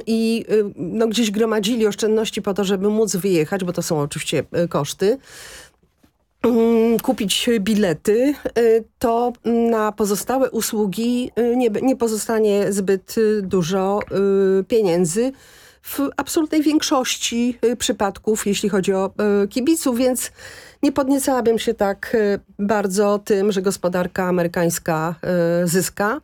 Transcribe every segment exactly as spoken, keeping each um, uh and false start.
i no, gdzieś gromadzili oszczędności po to, żeby móc wyjechać, bo to są oczywiście koszty, kupić bilety, to na pozostałe usługi nie, nie pozostanie zbyt dużo pieniędzy w absolutnej większości przypadków, jeśli chodzi o kibiców, więc nie podniecałabym się tak bardzo tym, że gospodarka amerykańska zyska.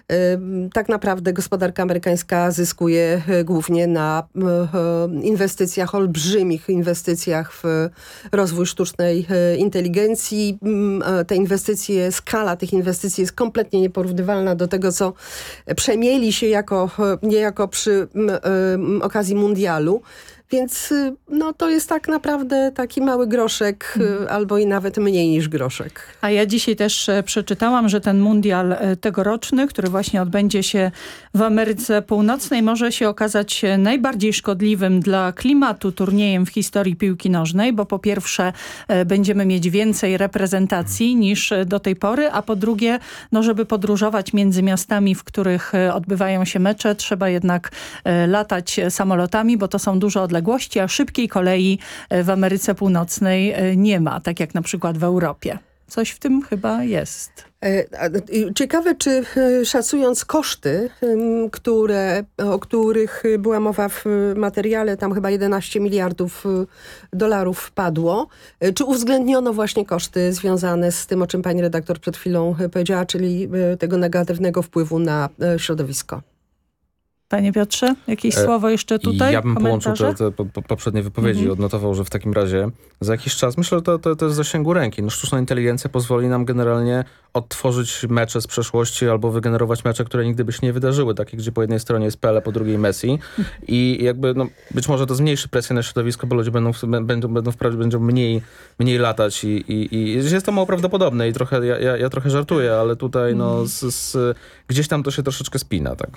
Tak naprawdę gospodarka amerykańska zyskuje głównie na inwestycjach, olbrzymich inwestycjach w rozwój sztucznej inteligencji. Te inwestycje, skala tych inwestycji jest kompletnie nieporównywalna do tego, co przemieli się jako, niejako przy okazji mundialu. Więc no, to jest tak naprawdę taki mały groszek, hmm. albo i nawet mniej niż groszek. A ja dzisiaj też przeczytałam, że ten mundial tegoroczny, który właśnie odbędzie się w Ameryce Północnej, może się okazać najbardziej szkodliwym dla klimatu turniejem w historii piłki nożnej, bo po pierwsze będziemy mieć więcej reprezentacji niż do tej pory, a po drugie, no żeby podróżować między miastami, w których odbywają się mecze, trzeba jednak latać samolotami, bo to są duże odległości, a szybkiej kolei w Ameryce Północnej nie ma, tak jak na przykład w Europie. Coś w tym chyba jest. Ciekawe, czy szacując koszty, które, o których była mowa w materiale, tam chyba jedenaście miliardów dolarów padło, czy uwzględniono właśnie koszty związane z tym, o czym pani redaktor przed chwilą powiedziała, czyli tego negatywnego wpływu na środowisko? Panie Piotrze, jakieś e, słowo jeszcze tutaj? Ja bym komentarze? połączył te, te po, poprzednie wypowiedzi, mm-hmm. odnotował, że w takim razie za jakiś czas, myślę, że to, to, to jest w zasięgu ręki. No, sztuczna inteligencja pozwoli nam generalnie odtworzyć mecze z przeszłości albo wygenerować mecze, które nigdy by się nie wydarzyły, takie, gdzie po jednej stronie jest Pele, po drugiej Messi. I jakby, no, być może to zmniejszy presję na środowisko, bo ludzie będą, będą, będą wprawdzie będą mniej, mniej latać i, i, i jest to mało prawdopodobne i trochę, ja, ja, ja trochę żartuję, ale tutaj no, z, z, gdzieś tam to się troszeczkę spina, tak.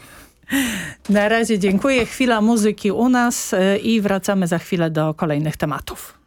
Na razie dziękuję. Chwila muzyki u nas i wracamy za chwilę do kolejnych tematów.